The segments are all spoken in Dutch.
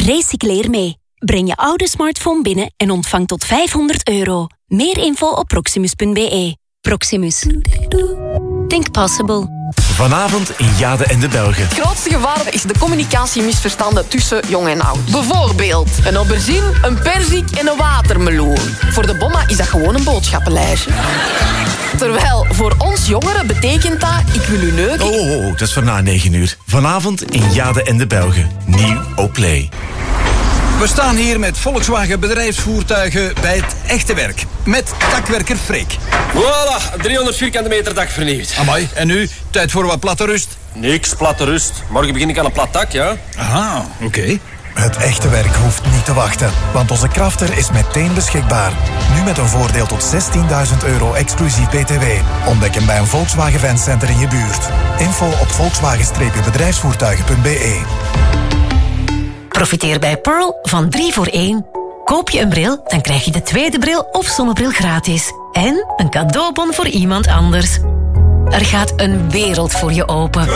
Recycleer mee. Breng je oude smartphone binnen en ontvang tot €500. Meer info op proximus.be. Proximus. Think possible. Vanavond in Jade en de Belgen. Het grootste gevaar is de communicatiemisverstanden tussen jong en oud. Bijvoorbeeld een aubergine, een perzik en een watermeloen. Voor de bomma is dat gewoon een boodschappenlijstje. Terwijl voor ons jongeren betekent dat ik wil u neuken. Oh, dat is voor na 9 uur. Vanavond in Jade en de Belgen. Nieuw op Play. We staan hier met Volkswagen bedrijfsvoertuigen bij het echte werk. Met dakwerker Freek. Voilà, 300 vierkante meter dak vernieuwd. Amai, en nu? Tijd voor wat platte rust? Niks, platte rust. Morgen begin ik aan een plat dak, ja. Aha, oké. Het echte werk hoeft niet te wachten, want onze Crafter is meteen beschikbaar. Nu met een voordeel tot €16.000 exclusief BTW. Ontdek hem bij een Volkswagen Fancenter in je buurt. Info op volkswagen-bedrijfsvoertuigen.be. Profiteer bij Pearl van 3 voor 1. Koop je een bril, dan krijg je de tweede bril of zonnebril gratis. En een cadeaubon voor iemand anders. Er gaat een wereld voor je open.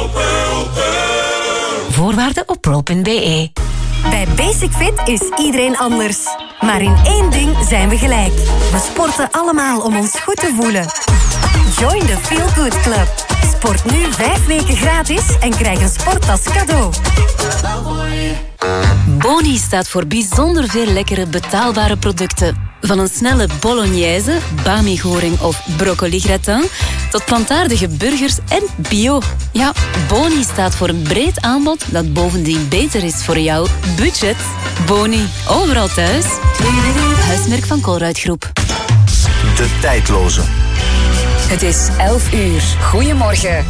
Voorwaarden op pearl.be. Bij Basic Fit is iedereen anders. Maar in één ding zijn we gelijk. We sporten allemaal om ons goed te voelen. Join the Feel Good Club. Sport nu 5 weken gratis en krijg een sporttas cadeau. Boni staat voor bijzonder veel lekkere betaalbare producten. Van een snelle bolognese, bami-goring of broccoli-gratin tot plantaardige burgers en bio. Ja, Boni staat voor een breed aanbod dat bovendien beter is voor jouw budget. Boni, overal thuis. Huismerk van Colruyt Groep. De tijdloze. Het is 11 uur. Goedemorgen.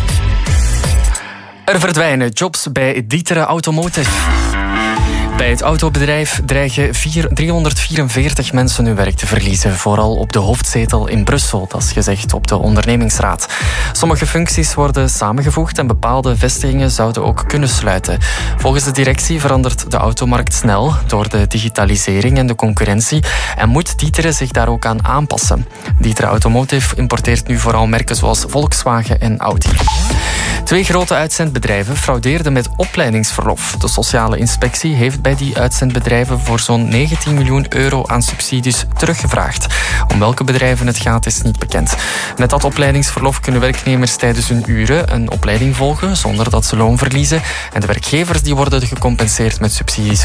Er verdwijnen jobs bij D'Ieteren Automotive. Bij het autobedrijf dreigen 344 mensen hun werk te verliezen. Vooral op de hoofdzetel in Brussel, dat is gezegd op de ondernemingsraad. Sommige functies worden samengevoegd en bepaalde vestigingen zouden ook kunnen sluiten. Volgens de directie verandert de automarkt snel door de digitalisering en de concurrentie en moet D'Ieteren zich daar ook aan aanpassen. D'Ieteren Automotive importeert nu vooral merken zoals Volkswagen en Audi. 2 grote uitzendbedrijven fraudeerden met opleidingsverlof. De sociale inspectie heeft bij die uitzendbedrijven voor zo'n €19 miljoen aan subsidies teruggevraagd. Om welke bedrijven het gaat is niet bekend. Met dat opleidingsverlof kunnen werknemers tijdens hun uren een opleiding volgen zonder dat ze loon verliezen. En de werkgevers die worden gecompenseerd met subsidies